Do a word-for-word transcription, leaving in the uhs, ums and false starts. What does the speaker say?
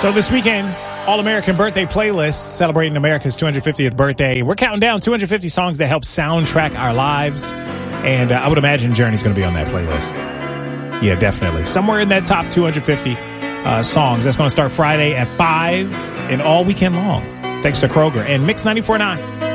So this weekend, All-American Birthday Playlist celebrating America's two hundred fiftieth birthday. We're counting down two hundred fifty songs that help soundtrack our lives. And uh, I would imagine Journey's going to be on that playlist. Yeah, definitely. Somewhere in that top two hundred fifty uh, songs. That's going to start Friday at five and all weekend long. Thanks to Kroger and Mix ninety-four point nine.